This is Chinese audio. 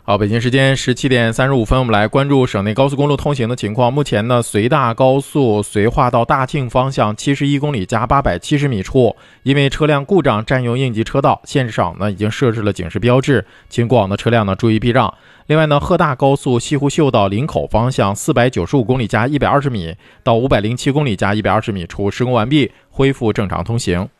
好，北京时间17:35，我们来关注省内高速公路通行的情况。目前呢，随大高速绥化到大庆方向71公里加870米处，因为车辆故障占用应急车道，现场呢已经设置了警示标志，请过往的车辆呢注意避让。另外呢，鹤大高速西湖秀到林口方向495公里加120米到507公里加120米处施工完毕，恢复正常通行。